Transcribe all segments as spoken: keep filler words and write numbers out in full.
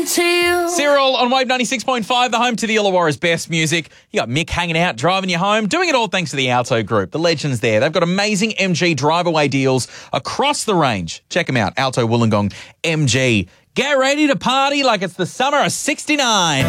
to you. Cyril on Wave ninety-six point five, the home to the Illawarra's best music. You got Mick hanging out, driving you home, doing it all thanks to the Alto Group. The legends there. They've got amazing M G drive-away deals across the range. Check them out, Alto Wollongong M G. Get ready to party like it's the summer of sixty-nine.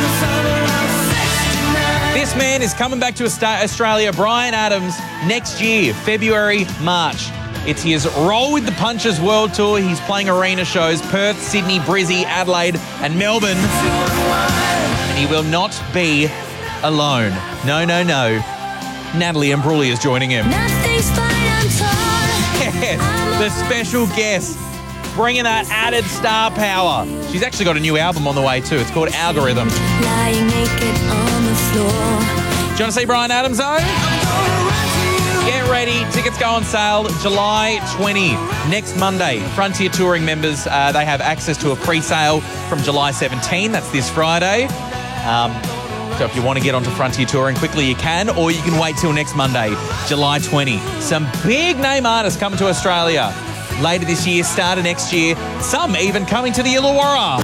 This man is coming back to Australia, Bryan Adams, next year, February, March. It's his Roll with the Punches World Tour. He's playing arena shows, Perth, Sydney, Brizzy, Adelaide and Melbourne. And he will not be alone. No, no, no. Natalie Imbruglia is joining him. Nothing's fine, I'm torn. Yes, the special guest, bringing that added star power. She's actually got a new album on the way too. It's called Algorithm. Lying naked on the floor. Do you want to see Bryan Adams though? Get ready. Tickets go on sale July twentieth, next Monday. Frontier Touring members, uh, they have access to a pre-sale from July seventeenth. That's this Friday. Um, so if you want to get onto Frontier Touring quickly, you can, or you can wait till next Monday, July twentieth. Some big name artists coming to Australia later this year, start of next year. Some even coming to the Illawarra.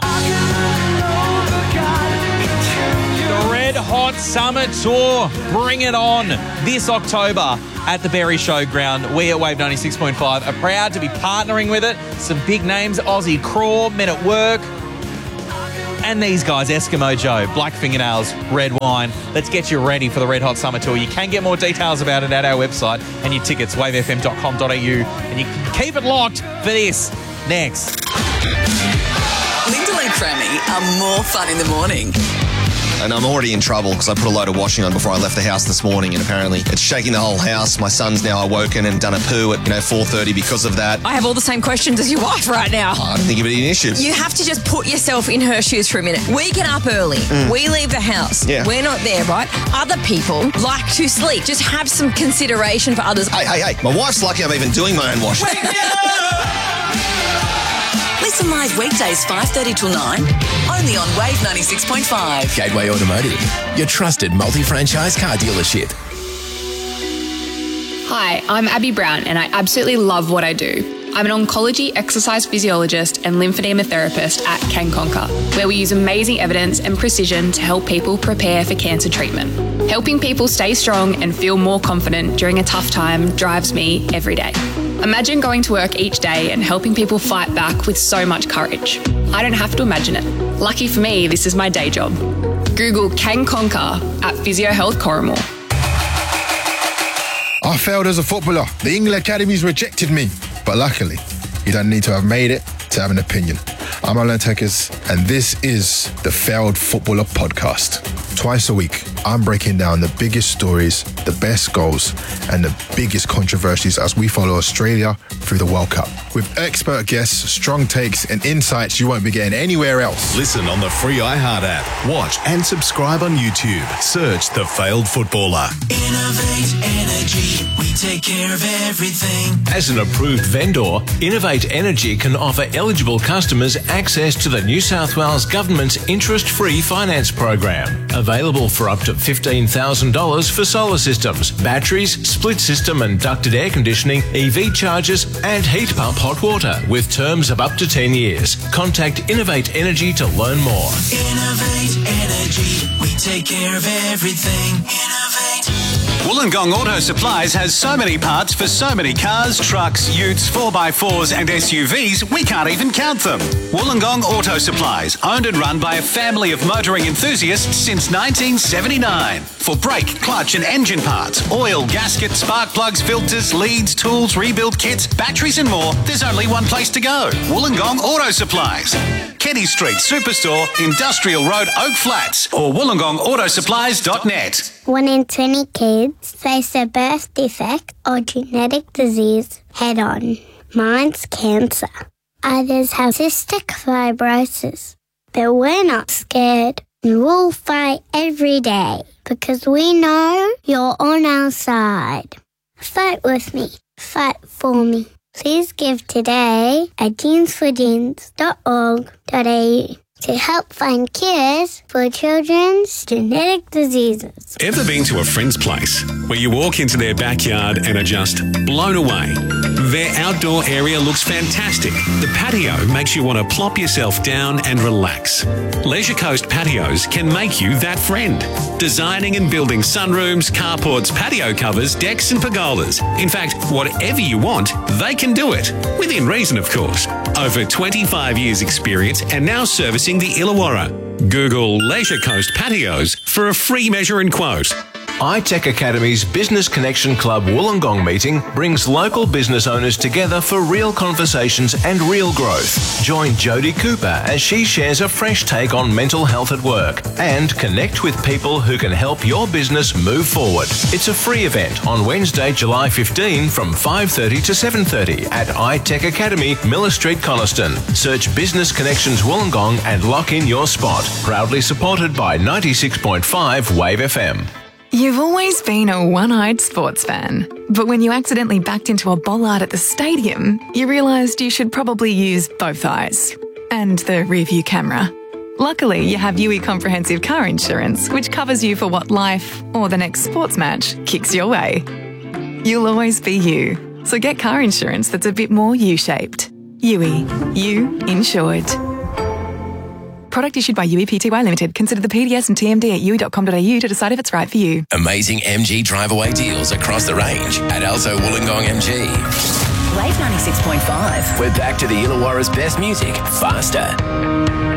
The Red Hot Summer Tour. Bring it on this October at the Berry Showground. We at Wave ninety-six point five are proud to be partnering with it. Some big names, Aussie Craw, Men at Work, and these guys, Eskimo Joe, Black Fingernails, Red Wine. Let's get you ready for the Red Hot Summer Tour. You can get more details about it at our website and your tickets, wave f m dot com dot a u. And you can keep it locked for this next. Lyndall and Crammy are more fun in the morning. And I'm already in trouble because I put a load of washing on before I left the house this morning, and apparently it's shaking the whole house. My son's now awoken and done a poo at, you know, four thirty because of that. I have all the same questions as your wife right now. I don't think it'd be an issue. You have to just put yourself in her shoes for a minute. We get up early. Mm. We leave the house. Yeah. We're not there, right? Other people like to sleep. Just have some consideration for others. Hey, hey, hey. My wife's lucky I'm even doing my own washing. Listen live weekdays five thirty till nine, only on Wave ninety-six point five. Gateway Automotive, your trusted multi-franchise car dealership. Hi, I'm Abby Brown and I absolutely love what I do. I'm an oncology exercise physiologist and lymphedema therapist at Can Conquer, where we use amazing evidence and precision to help people prepare for cancer treatment. Helping people stay strong and feel more confident during a tough time drives me every day. Imagine going to work each day and helping people fight back with so much courage. I don't have to imagine it. Lucky for me, this is my day job. Google Can Conquer at Physio Health Corrimal. I failed as a footballer. The England Academies rejected me. But luckily, you don't need to have made it to have an opinion. I'm Alan Tekers, and this is the Failed Footballer Podcast. Twice a week, I'm breaking down the biggest stories, the best goals, and the biggest controversies as we follow Australia through the World Cup. With expert guests, strong takes, and insights you won't be getting anywhere else. Listen on the free iHeart app. Watch and subscribe on YouTube. Search The Failed Footballer. Innovate Energy. We take care of everything. As an approved vendor, Innovate Energy can offer eligible customers access to the New South Wales Government's interest-free finance program. Available for up to fifteen thousand dollars for solar systems, batteries, split system and ducted air conditioning, E V chargers and heat pump hot water with terms of up to ten years. Contact Innovate Energy to learn more. Innovate Energy. We take care of everything. Innovate. Wollongong Auto Supplies has so many parts for so many cars, trucks, utes, four by fours and S U Vs, we can't even count them. Wollongong Auto Supplies, owned and run by a family of motoring enthusiasts since nineteen seventy-nine. For brake, clutch and engine parts, oil, gasket, spark plugs, filters, leads, tools, rebuild kits, batteries and more, there's only one place to go. Wollongong Auto Supplies. Kenny Street Superstore, Industrial Road, Oak Flats, or wollongong auto supplies dot net. One in twenty kids face a birth defect or genetic disease head on. Mine's cancer. Others have cystic fibrosis. But we're not scared. We'll fight every day because we know you're on our side. Fight with me. Fight for me. Please give today at jeans for jeans dot org dot a u to help find cures for children's genetic diseases. Ever been to a friend's place where you walk into their backyard and are just blown away? Their outdoor area looks fantastic. The patio makes you want to plop yourself down and relax. Leisure Coast Patios can make you that friend. Designing and building sunrooms, carports, patio covers, decks and pergolas. In fact, whatever you want, they can do it. Within reason, of course. Over twenty-five years experience and now servicing the Illawarra. Google Leisure Coast Patios for a free measure and quote. iTech Academy's Business Connection Club Wollongong meeting brings local business owners together for real conversations and real growth. Join Jodie Cooper as she shares a fresh take on mental health at work and connect with people who can help your business move forward. It's a free event on Wednesday, July fifteenth from five thirty to seven thirty at iTech Academy, Miller Street, Coniston. Search Business Connections Wollongong and lock in your spot. Proudly supported by ninety-six point five Wave F M. You've always been a one-eyed sports fan, but when you accidentally backed into a bollard at the stadium, you realised you should probably use both eyes and the rear-view camera. Luckily, you have U E Comprehensive Car Insurance, which covers you for what life or the next sports match kicks your way. You'll always be you, so get car insurance that's a bit more U-shaped. U E, you insured. Product issued by U E P T Y Limited. Consider the P D S and T M D at u e dot com dot a u to decide if it's right for you. Amazing M G drive-away deals across the range at Alto Wollongong M G. Wave ninety-six point five. We're back to the Illawarra's best music, faster.